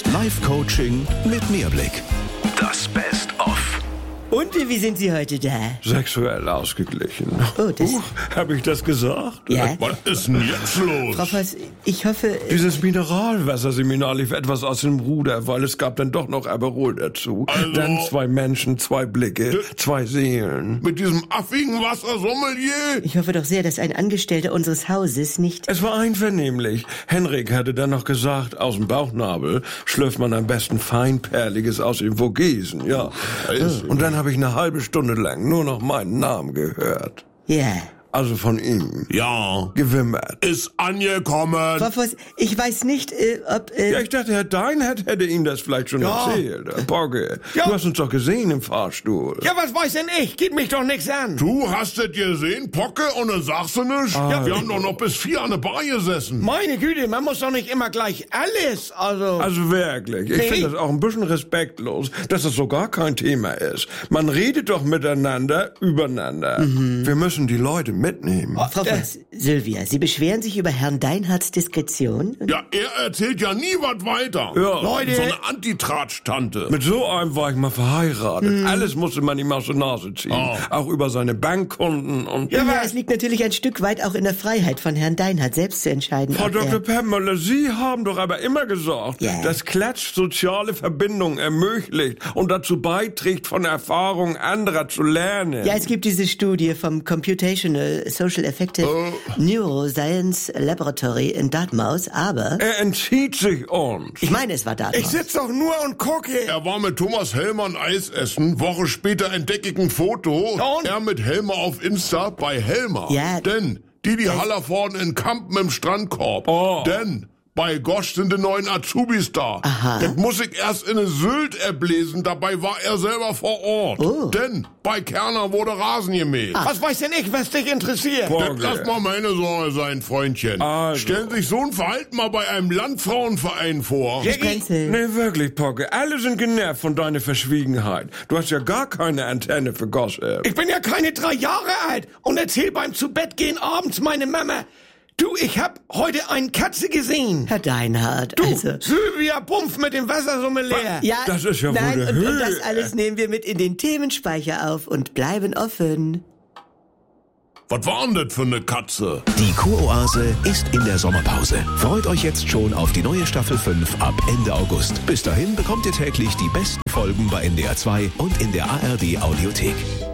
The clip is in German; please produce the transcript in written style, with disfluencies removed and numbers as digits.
Live-Coaching mit Mehrblick. Das Best-of. Und wie sind Sie heute da? Sexuell ausgeglichen. Oh, das... Habe ich das gesagt? Ja. Was ist denn jetzt los? Frau Voss, ich hoffe... Dieses Mineralwasserseminar lief etwas aus dem Ruder, weil es gab dann doch noch Aperol dazu. Also- Dann 2 Menschen, 2 Blicke, 2 Seelen. Mit diesem affigen Wassersommelier? Ich hoffe doch sehr, dass ein Angestellter unseres Hauses nicht... Es war einvernehmlich. Henrik hatte dann noch gesagt, aus dem Bauchnabel schlürft man am besten Feinperliges aus den Vogesen, ja. Und dann habe ich eine halbe Stunde lang nur noch meinen Namen gehört. Ja. Also von ihm. Ja. Gewimmert. Ist angekommen. Frau Voss, ich weiß nicht, ob... Ja, ich dachte, Herr Deinhardt hätte Ihnen das vielleicht schon erzählt. Pogge, du hast uns doch gesehen im Fahrstuhl. Ja, was weiß denn ich? Geht mich doch nichts an. Du hast es gesehen, Pocke, und dann sagst du nichts? Ja, wir haben doch noch bis 4 an der Bar gesessen. Meine Güte, man muss doch nicht immer gleich alles, Also wirklich, ich finde das auch ein bisschen respektlos, dass das so gar kein Thema ist. Man redet doch miteinander, übereinander. Wir müssen die Leute mitnehmen. Frau Voss, Sylvia, Sie beschweren sich über Herrn Deinhardts Diskretion? Ja, er erzählt ja nie was weiter. Ja. Leute. So eine Antitratsch-Tante. Mit so einem war ich mal verheiratet. Alles musste man ihm aus der Nase ziehen. Auch über seine Bankkonten und... Ja, es liegt natürlich ein Stück weit auch in der Freiheit von Herrn Deinhardt, selbst zu entscheiden. Frau ob Dr. Pemmöller, Sie haben doch aber immer gesagt, Ja. dass Klatsch soziale Verbindungen ermöglicht und dazu beiträgt, von Erfahrungen anderer zu lernen. Ja, es gibt diese Studie vom Computational Social Affective Neuroscience Laboratory in Dartmouth, aber... Er entzieht sich uns. Ich meine, es war Dartmouth. Ich sitz doch nur und gucke. Er war mit Thomas Helmer ein Eis essen. Woche später entdecke ich ein Foto. Und? Er mit Helmer auf Insta bei Helmer. Ja. Denn die Hallervorden in Kampen im Strandkorb. Denn bei Gosch sind die neuen Azubis da. Aha. Das muss ich erst in eine Sylt erbläsen. Dabei war er selber vor Ort. Oh. Denn bei Kerner wurde Rasen gemäht. Was weiß denn ich, was dich interessiert? Boah. Das lass mal meine Sorge sein, Freundchen. Also. Stellen sich so ein Verhalten mal bei einem Landfrauenverein vor. Spenzel. Nee, wirklich, Pogge. Alle sind genervt von deiner Verschwiegenheit. Du hast ja gar keine Antenne für Gossip. Ich bin ja keine 3 Jahre alt und erzähl beim Zubettgehen abends meine Mama, du, ich hab heute eine Katze gesehen. Herr Deinhardt, Du, also... Sylvia Pumpf mit dem Wassersommelier. Ja, Das ist ja wohl nein, der und Höhe. das alles nehmen wir mit in den Themenspeicher auf und bleiben offen. Was war denn das für eine Katze? Die Kuroase ist in der Sommerpause. Freut euch jetzt schon auf die neue Staffel 5 ab Ende August. Bis dahin bekommt ihr täglich die besten Folgen bei NDR 2 und in der ARD Audiothek.